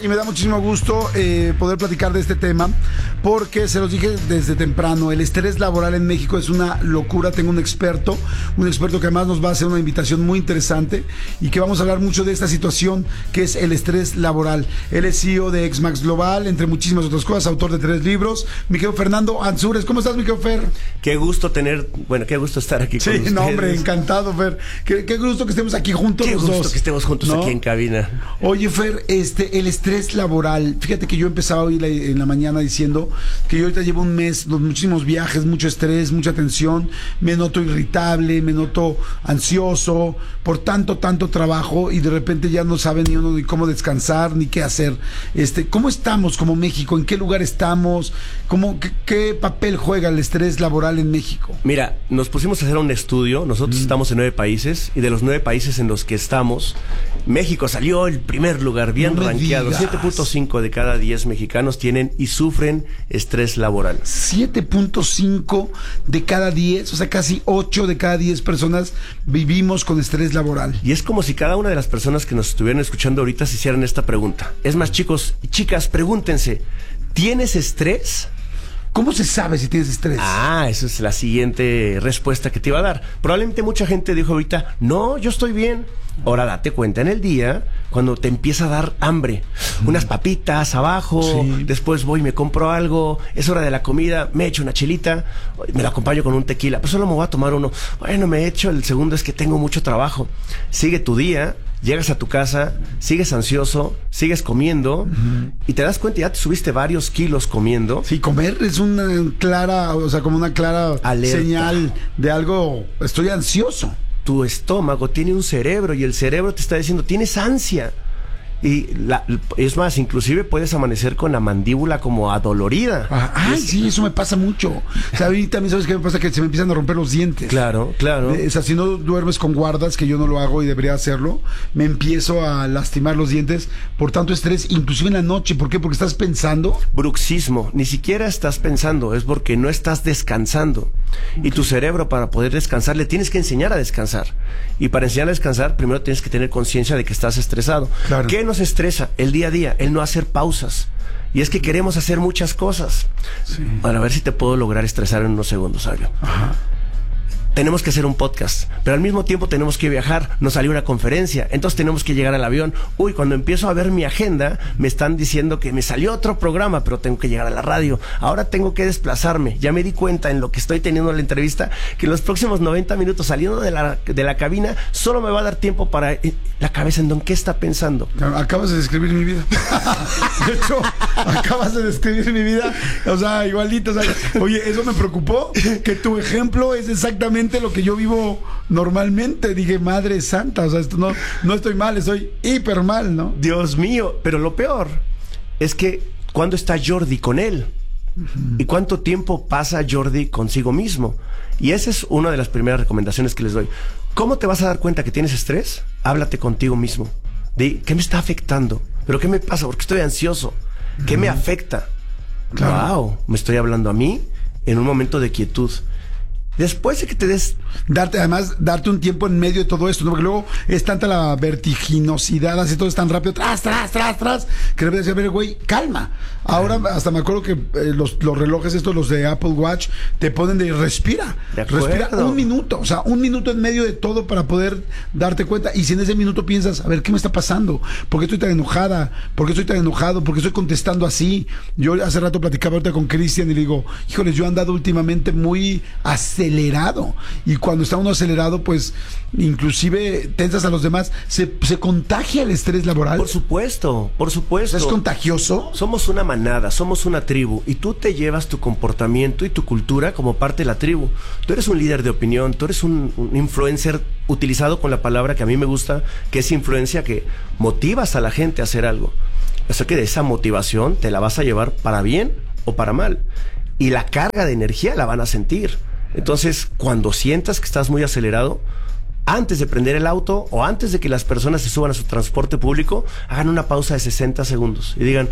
y me da muchísimo gusto poder platicar de este tema, porque se los dije desde temprano, el estrés laboral en México es una locura. Tengo un experto que además nos va a hacer una invitación muy interesante y que vamos a hablar mucho de esta situación que es el estrés laboral. Él es CEO de XMAX Global, entre muchísimas otras cosas, autor de 3 libros. Mi querido Fernando Ansúrez, ¿cómo estás, mi querido Fer? Qué gusto estar aquí con ustedes. Sí, no, hombre, encantado, Fer. Qué gusto que estemos aquí juntos los dos. Qué gusto que estemos juntos, ¿no? Aquí en cabina. Oye, Fer, el estrés laboral, fíjate que yo empezaba hoy en la mañana diciendo que yo ahorita llevo un mes, muchísimos viajes, mucho estrés, mucha tensión, me noto irritable, me noto ansioso por tanto trabajo, y de repente ya no sabe ni uno ni cómo descansar ni qué hacer. ¿Cómo estamos como México? ¿En qué lugar estamos? ¿Qué papel juega el estrés laboral en México? Mira, nos pusimos a hacer un estudio. Nosotros estamos en 9 países, y de los 9 países en los que estamos, México salió el primer lugar, bien rankeado. 7.5 de cada 10 mexicanos tienen y sufren estrés laboral. 7.5 de cada 10, o sea, casi 8 de cada 10 personas vivimos con estrés laboral. Y es como si cada una de las personas que nos estuvieran escuchando ahorita se hicieran esta pregunta. Es más, chicos y chicas, pregúntense, ¿tienes estrés? ¿Cómo se sabe si tienes estrés? Esa es la siguiente respuesta que te iba a dar. Probablemente mucha gente dijo ahorita, no, yo estoy bien. Ahora date cuenta en el día, cuando te empieza a dar hambre, unas papitas abajo, después voy y me compro algo, es hora de la comida, me echo una chelita, me la acompaño con un tequila, pues solo me voy a tomar uno. Bueno, me echo, el segundo es que tengo mucho trabajo. Sigue tu día, llegas a tu casa, sigues ansioso, sigues comiendo, y te das cuenta, ya te subiste varios kilos comiendo. Sí, comer es una clara, como una clara alerta, señal de algo, estoy ansioso. Tu estómago tiene un cerebro, y el cerebro te está diciendo, tienes ansia. Y es más, inclusive puedes amanecer con la mandíbula como adolorida. Sí, eso me pasa mucho. O sea, a mí también, ¿sabes qué me pasa? Que se me empiezan a romper los dientes. Claro. O sea, si no duermes con guardas, que yo no lo hago y debería hacerlo, me empiezo a lastimar los dientes por tanto estrés, inclusive en la noche. ¿Por qué? Porque estás pensando. Bruxismo. Ni siquiera estás pensando, es porque no estás descansando. Y tu cerebro, para poder descansar, le tienes que enseñar a descansar. Y para enseñar a descansar, primero tienes que tener conciencia de que estás estresado. Claro. ¿Qué nos estresa? El día a día, el no hacer pausas. Y es que queremos hacer muchas cosas. Bueno, a ver si te puedo lograr estresar en unos segundos, Sabio. Tenemos que hacer un podcast, pero al mismo tiempo tenemos que viajar, nos salió una conferencia, entonces tenemos que llegar al avión. Cuando empiezo a ver mi agenda, me están diciendo que me salió otro programa, pero tengo que llegar a la radio. Ahora tengo que desplazarme. Ya me di cuenta en lo que estoy teniendo la entrevista, que en los próximos 90 minutos saliendo de la cabina, solo me va a dar tiempo para la cabeza en qué está pensando. Acabas de describir mi vida. De hecho, acabas de describir mi vida. O sea, igualito. Oye, eso me preocupó, que tu ejemplo es exactamente lo que yo vivo normalmente. Dije, madre santa, o sea, esto no estoy mal, estoy hiper mal, ¿no? Dios mío, pero lo peor es que ¿cuándo está Jordi con él? ¿Y cuánto tiempo pasa Jordi consigo mismo? Y esa es una de las primeras recomendaciones que les doy. ¿Cómo te vas a dar cuenta que tienes estrés? Háblate contigo mismo. ¿Qué me está afectando? ¿Pero qué me pasa? ¿Por qué estoy ansioso? ¿Qué me afecta? Claro. Wow, me estoy hablando a mí en un momento de quietud. Después de que te des... Darte un tiempo en medio de todo esto, ¿no? Porque luego es tanta la vertiginosidad, así todo es tan rápido, tras, que debes decir, a ver, güey, calma. Ahora hasta me acuerdo que los relojes estos, los de Apple Watch, te ponen de respira un minuto, o sea, un minuto en medio de todo para poder darte cuenta. Y si en ese minuto piensas, a ver, ¿qué me está pasando? ¿Por qué estoy tan enojada? ¿Por qué estoy tan enojado? ¿Por qué estoy contestando así? Yo hace rato platicaba ahorita con Cristian y le digo, híjoles, yo he andado últimamente muy acelerado, y cuando está uno acelerado, pues inclusive tensas a los demás. ¿Se contagia el estrés laboral? Por supuesto. ¿Es contagioso? Somos una manada, somos una tribu, y tú te llevas tu comportamiento y tu cultura como parte de la tribu. Tú eres un líder de opinión, tú eres un influencer, utilizado con la palabra que a mí me gusta, que es influencia, que motivas a la gente a hacer algo. O sea que de esa motivación te la vas a llevar para bien o para mal, y la carga de energía la van a sentir. Entonces, cuando sientas que estás muy acelerado, antes de prender el auto o antes de que las personas se suban a su transporte público, hagan una pausa de 60 segundos y digan,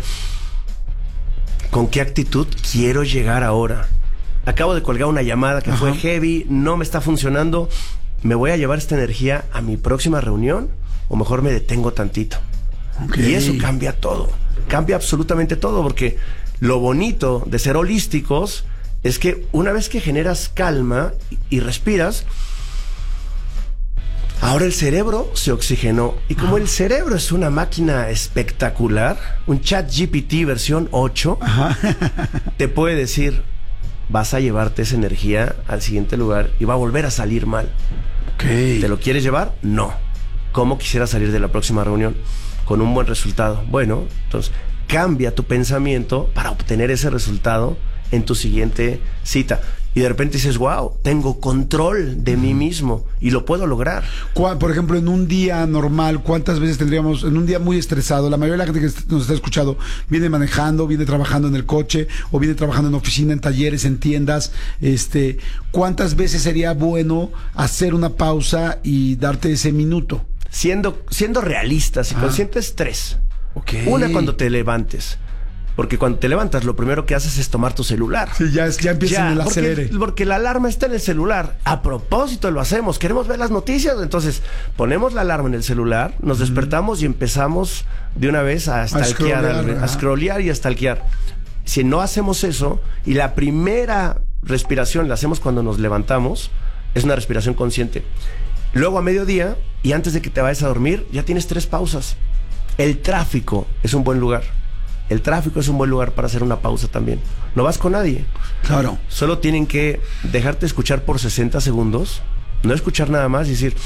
¿con qué actitud quiero llegar ahora? Acabo de colgar una llamada que fue heavy, no me está funcionando, ¿me voy a llevar esta energía a mi próxima reunión o mejor me detengo tantito? Y eso cambia todo. cambia absolutamente todo, porque lo bonito de ser holísticos es que una vez que generas calma y respiras, ahora el cerebro se oxigenó. Y como el cerebro es una máquina espectacular, un ChatGPT versión 8, te puede decir, vas a llevarte esa energía al siguiente lugar y va a volver a salir mal. Okay. ¿Te lo quieres llevar? No. ¿Cómo quisieras salir de la próxima reunión? Con un buen resultado. Bueno, entonces cambia tu pensamiento para obtener ese resultado en tu siguiente cita. Y de repente dices, wow, tengo control de mí mismo y lo puedo lograr. Por ejemplo, en un día normal, ¿cuántas veces tendríamos, en un día muy estresado, la mayoría de la gente que nos está escuchando viene manejando, viene trabajando en el coche, o viene trabajando en oficina, en talleres, en tiendas, ¿cuántas veces sería bueno hacer una pausa y darte ese minuto? Siendo realistas y conscientes, 3. Okay. Una, cuando te levantes. Porque cuando te levantas, lo primero que haces es tomar tu celular. Sí, ya empieza en el acelere. Porque la alarma está en el celular. A propósito lo hacemos. Queremos ver las noticias. Entonces, ponemos la alarma en el celular, nos despertamos y empezamos de una vez a scrollear y a stalkear. Si no hacemos eso, y la primera respiración la hacemos cuando nos levantamos, es una respiración consciente. Luego a mediodía, y antes de que te vayas a dormir, ya tienes 3 pausas. El tráfico es un buen lugar. El tráfico es un buen lugar para hacer una pausa también. No vas con nadie. Claro. Solo tienen que dejarte escuchar por 60 segundos, no escuchar nada más y decir,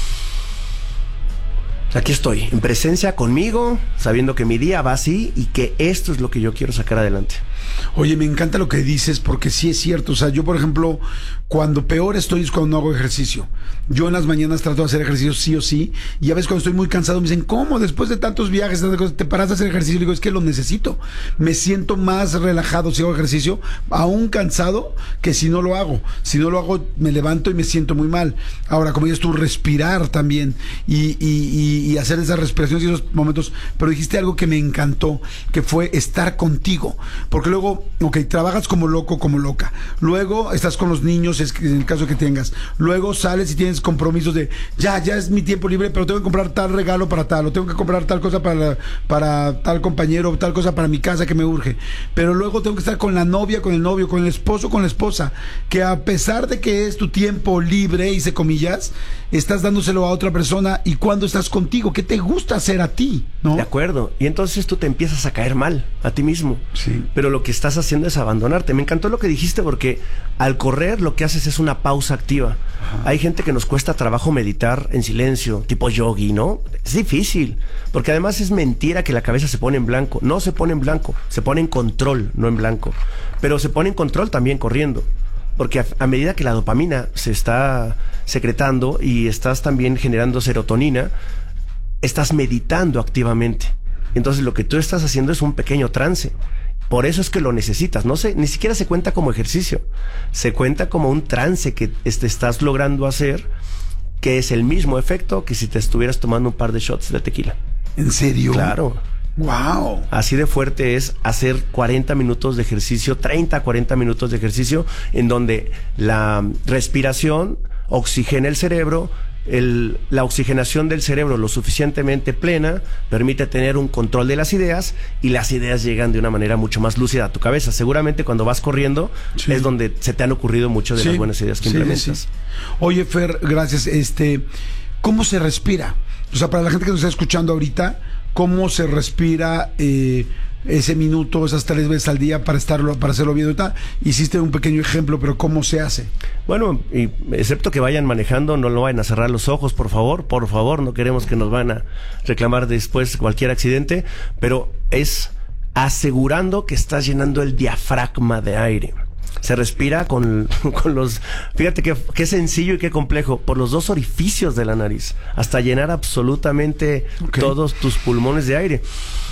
aquí estoy, en presencia conmigo, sabiendo que mi día va así y que esto es lo que yo quiero sacar adelante. Oye, me encanta lo que dices, porque sí es cierto. O sea, yo, por ejemplo, cuando peor estoy es cuando no hago ejercicio. Yo en las mañanas trato de hacer ejercicio sí o sí, y a veces cuando estoy muy cansado me dicen, ¿cómo? Después de tantos viajes, tantas cosas, te paras a hacer ejercicio. Y digo, es que lo necesito. Me siento más relajado si hago ejercicio, aún cansado, que si no lo hago. Si no lo hago, me levanto y me siento muy mal. Ahora, como dices tú, respirar también y hacer esas respiraciones y esos momentos. Pero dijiste algo que me encantó, que fue estar contigo. Porque luego, trabajas como loco, como loca. Luego estás con los niños, en el caso que tengas. Luego sales y tienes compromisos de, ya es mi tiempo libre, pero tengo que comprar tal regalo para tal, o tengo que comprar tal cosa para tal compañero, tal cosa para mi casa que me urge. Pero luego tengo que estar con la novia, con el novio, con el esposo, con la esposa, que a pesar de que es tu tiempo libre, hice comillas, estás dándoselo a otra persona. Y cuando estás contigo, ¿qué te gusta hacer a ti? ¿No? De acuerdo. Y entonces tú te empiezas a caer mal a ti mismo. Sí. Pero lo que estás haciendo es abandonarte. Me encantó lo que dijiste, porque al correr lo que haces es una pausa activa. Ajá. Hay gente que nos cuesta trabajo meditar en silencio, tipo yogi, ¿no? Es difícil, porque además es mentira que la cabeza se pone en blanco. No se pone en blanco, se pone en control, no en blanco. Pero se pone en control también corriendo, porque a medida que la dopamina se está secretando y estás también generando serotonina, estás meditando activamente. Entonces lo que tú estás haciendo es un pequeño trance. Por eso es que lo necesitas. No sé, ni siquiera se cuenta como ejercicio. Se cuenta como un trance que estás logrando hacer, que es el mismo efecto que si te estuvieras tomando un par de shots de tequila. ¿En serio? Claro. Wow. Así de fuerte es hacer 40 minutos de ejercicio, 30 a 40 minutos de ejercicio, en donde la respiración oxigena el cerebro. La oxigenación del cerebro lo suficientemente plena permite tener un control de las ideas, y las ideas llegan de una manera mucho más lúcida a tu cabeza. Seguramente cuando vas corriendo es donde se te han ocurrido muchas de las buenas ideas que implementas. Oye, Fer, gracias. ¿Cómo se respira? O sea, para la gente que nos está escuchando ahorita, ¿cómo se respira ese minuto, esas 3 veces al día para hacerlo bien? Ahorita hiciste un pequeño ejemplo, pero ¿cómo se hace? Bueno, y excepto que vayan manejando, no lo vayan a cerrar los ojos, por favor, no queremos que nos van a reclamar después cualquier accidente, pero es asegurando que estás llenando el diafragma de aire. Se respira con los... Fíjate qué sencillo y qué complejo. Por los 2 orificios de la nariz, hasta llenar absolutamente todos tus pulmones de aire.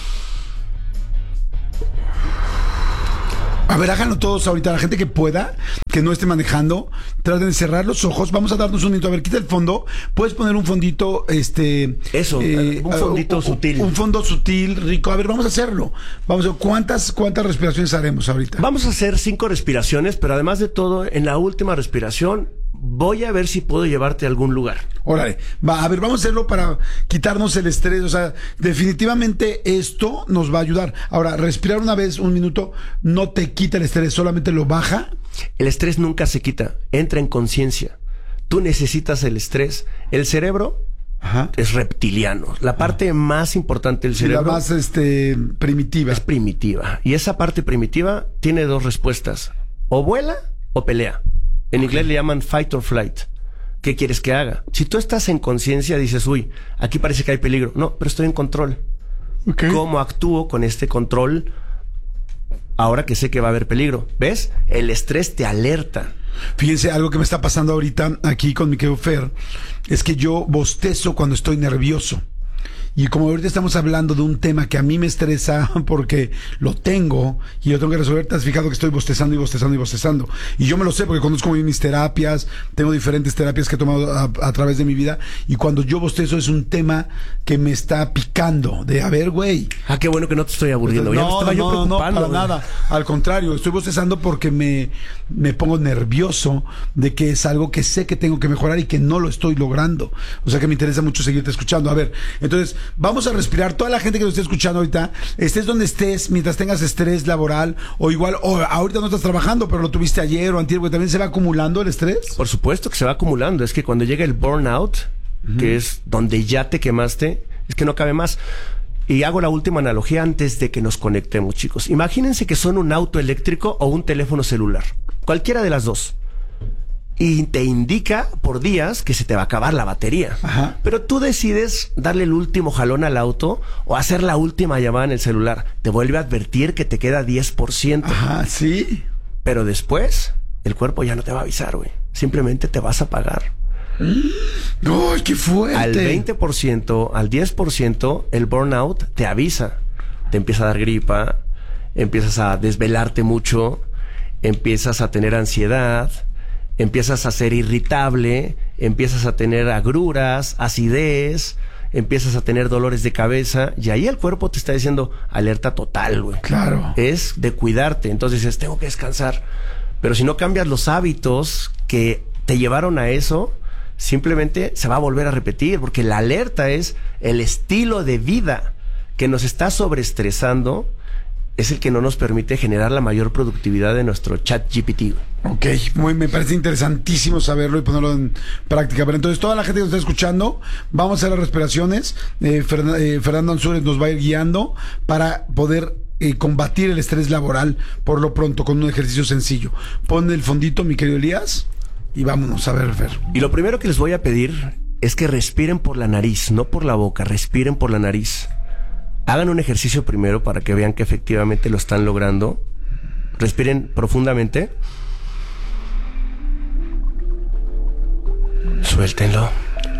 A ver, háganlo todos ahorita. La gente que pueda, que no esté manejando, traten de cerrar los ojos. Vamos a darnos un minuto. A ver, quita el fondo. Puedes poner un fondito, Eso, un fondito sutil. Un fondo sutil, rico. A ver, vamos a hacerlo. Vamos a ver, ¿cuántas respiraciones haremos ahorita? Vamos a hacer 5 respiraciones, pero además de todo, en la última respiración, voy a ver si puedo llevarte a algún lugar. Órale, va, a ver, vamos a hacerlo para quitarnos el estrés. O sea, definitivamente esto nos va a ayudar. Ahora, respirar una vez, un minuto, no te quita el estrés, solamente lo baja. El estrés nunca se quita, entra en conciencia. Tú necesitas el estrés. El cerebro es reptiliano. La parte más importante del cerebro, la más primitiva. es primitiva. Y esa parte primitiva tiene dos respuestas: o vuela o pelea. En inglés le llaman fight or flight. ¿Qué quieres que haga? Si tú estás en conciencia, dices, uy, aquí parece que hay peligro. No, pero estoy en control. Okay. ¿Cómo actúo con este control ahora que sé que va a haber peligro? ¿Ves? El estrés te alerta. Fíjense, algo que me está pasando ahorita aquí con mi querido Fer, es que yo bostezo cuando estoy nervioso. Y como ahorita estamos hablando de un tema que a mí me estresa porque lo tengo y lo tengo que resolver, te has fijado que estoy bostezando y bostezando y bostezando. Y yo me lo sé porque conozco bien mis terapias, tengo diferentes terapias que he tomado a través de mi vida. Y cuando yo bostezo es un tema que me está picando. De, a ver, güey. Ah, qué bueno que no te estoy aburriendo. Ya me estaba yo preocupando. No, para nada. Al contrario, estoy bostezando porque me pongo nervioso de que es algo que sé que tengo que mejorar y que no lo estoy logrando. O sea que me interesa mucho seguirte escuchando. A ver, entonces vamos a respirar. Toda la gente que nos esté escuchando ahorita, estés donde estés, mientras tengas estrés laboral, o igual, o ahorita no estás trabajando, pero lo tuviste ayer o antier, porque también se va acumulando el estrés. Por supuesto que se va acumulando. Es que cuando llega el burnout, que es donde ya te quemaste, es que no cabe más. Y hago la última analogía antes de que nos conectemos, chicos. Imagínense que son un auto eléctrico o un teléfono celular. Cualquiera de las dos. Y te indica por días que se te va a acabar la batería. Ajá. Pero tú decides darle el último jalón al auto o hacer la última llamada en el celular. Te vuelve a advertir que te queda 10%. Ajá, sí. Pero después, el cuerpo ya no te va a avisar, güey. Simplemente te vas a apagar. ¡Ay, qué fuerte! Al 20%, al 10%, el burnout te avisa. Te empieza a dar gripa, empiezas a desvelarte mucho, empiezas a tener ansiedad, empiezas a ser irritable, empiezas a tener agruras, acidez, empiezas a tener dolores de cabeza, y ahí el cuerpo te está diciendo alerta total, güey. Claro. Es de cuidarte. Entonces dices, tengo que descansar. Pero si no cambias los hábitos que te llevaron a eso, simplemente se va a volver a repetir, porque la alerta es el estilo de vida que nos está sobreestresando, es el que no nos permite generar la mayor productividad de nuestro chat GPT. Ok, me parece interesantísimo saberlo y ponerlo en práctica. Pero entonces, toda la gente que nos está escuchando, vamos a hacer las respiraciones. Fernando Ansúrez nos va a ir guiando para poder combatir el estrés laboral por lo pronto con un ejercicio sencillo. Pon el fondito, mi querido Elías, y vámonos a ver, Fer. Y lo primero que les voy a pedir es que respiren por la nariz, no por la boca, respiren por la nariz. Hagan un ejercicio primero para que vean que efectivamente lo están logrando. Respiren profundamente. Suéltenlo.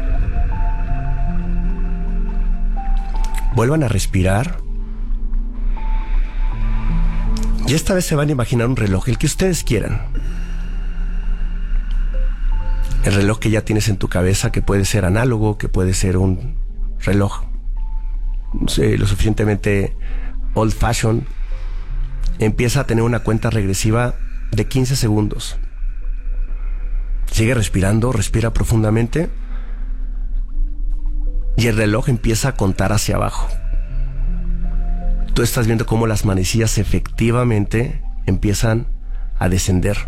Vuelvan a respirar. Y esta vez se van a imaginar un reloj, el que ustedes quieran. El reloj que ya tienes en tu cabeza, que puede ser análogo, que puede ser un reloj lo suficientemente old fashion. Empieza a tener una cuenta regresiva de 15 segundos. Sigue respirando, respira profundamente. Y el reloj empieza a contar hacia abajo. Tú estás viendo cómo las manecillas efectivamente empiezan a descender.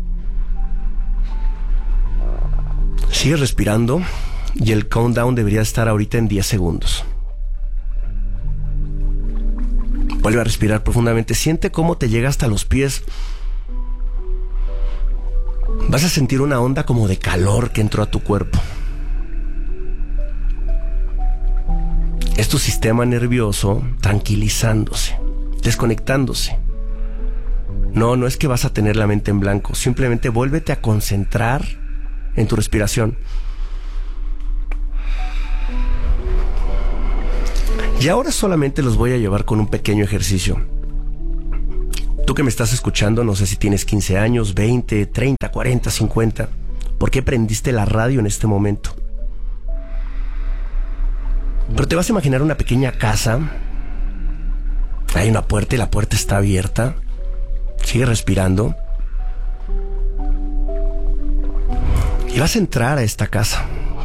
Sigue respirando y el countdown debería estar ahorita en 10 segundos. Vuelve a respirar profundamente. Siente cómo te llega hasta los pies. Vas a sentir una onda como de calor que entró a tu cuerpo. Es tu sistema nervioso tranquilizándose, desconectándose. No es que vas a tener la mente en blanco. Simplemente vuélvete a concentrar en tu respiración. Y ahora solamente los voy a llevar con un pequeño ejercicio. Tú que me estás escuchando, no sé si tienes 15 años, 20, 30, 40, 50. ¿Por qué prendiste la radio en este momento? Pero te vas a imaginar una pequeña casa. Hay una puerta y la puerta está abierta. Sigue respirando. Y vas a entrar a esta casa.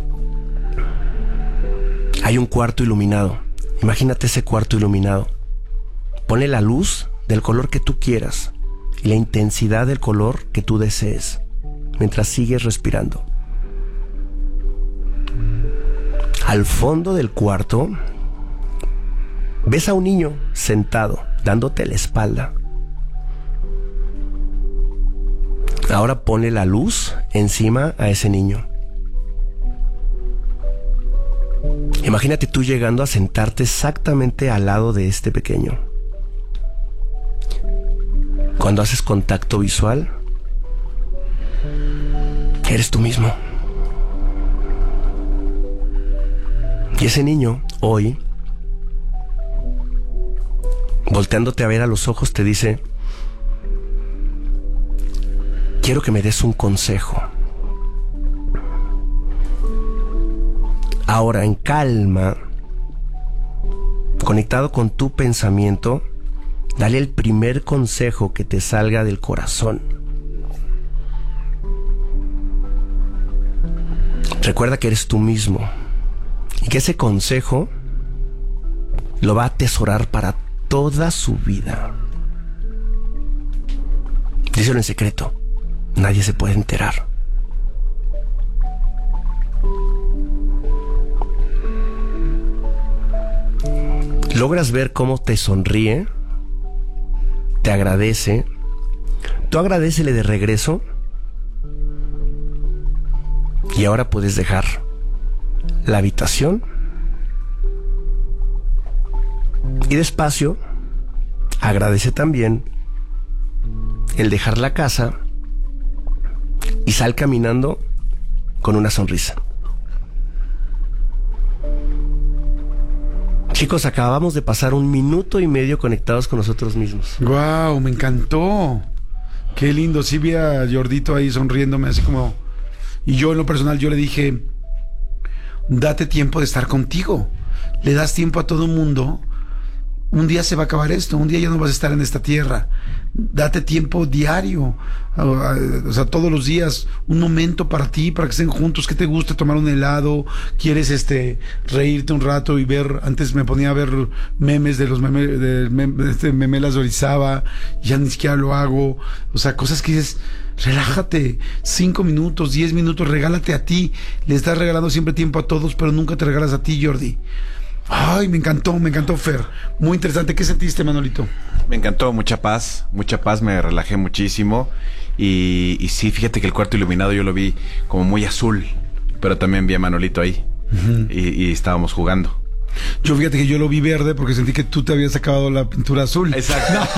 Hay un cuarto iluminado. Imagínate ese cuarto iluminado. Ponle la luz del color que tú quieras y la intensidad del color que tú desees, mientras sigues respirando. Al fondo del cuarto ves a un niño sentado, dándote la espalda. Ahora ponle la luz encima a ese niño. Imagínate tú llegando a sentarte exactamente al lado de este pequeño. Cuando haces contacto visual, eres tú mismo. Y ese niño, hoy, volteándote a ver a los ojos, te dice: quiero que me des un consejo. Ahora, en calma, conectado con tu pensamiento, dale el primer consejo que te salga del corazón. Recuerda que eres tú mismo y que ese consejo lo va a atesorar para toda su vida. Díselo en secreto. Nadie se puede enterar. Logras ver cómo te sonríe, te agradece. Tú agradécele de regreso. Y ahora puedes dejar la habitación. Y despacio, agradece también el dejar la casa y sal caminando con una sonrisa. Chicos, acabamos de pasar 1 minuto y medio conectados con nosotros mismos. Wow, me encantó. Qué lindo. Sí vi a Jordito ahí sonriéndome así como... Y yo en lo personal, yo le dije, date tiempo de estar contigo. Le das tiempo a todo el mundo. Un día se va a acabar esto, un día ya no vas a estar en esta tierra. Date tiempo diario, o sea, todos los días, un momento para ti, para que estén juntos. ¿Qué te gusta? Tomar un helado, quieres reírte un rato y ver. Antes me ponía a ver memes de los memelas de Orizaba, ya ni siquiera lo hago. O sea, cosas que dices, relájate, 5 minutos, 10 minutos, regálate a ti. Le estás regalando siempre tiempo a todos, pero nunca te regalas a ti, Jordi. Ay, me encantó, Fer. Muy interesante. ¿Qué sentiste, Manolito? Me encantó, mucha paz, me relajé muchísimo. Y sí, fíjate que el cuarto iluminado yo lo vi como muy azul, pero también vi a Manolito ahí. Y estábamos jugando. Yo fíjate que yo lo vi verde porque sentí que tú te habías acabado la pintura azul. Exacto.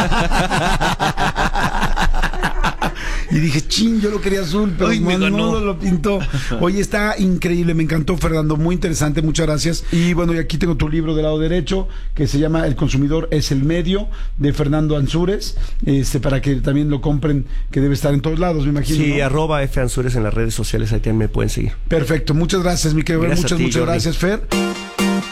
Y dije, chin, yo lo quería azul, pero Manolo lo pintó. Oye, está increíble, me encantó, Fernando, muy interesante, muchas gracias. Y bueno, y aquí tengo tu libro del lado derecho, que se llama El consumidor es el medio, de Fernando Ansúrez, para que también lo compren, que debe estar en todos lados, me imagino. Sí, ¿no? @F Ansúrez en las redes sociales, ahí también me pueden seguir. Perfecto, muchas gracias, mi querido. Muchas gracias, Fer.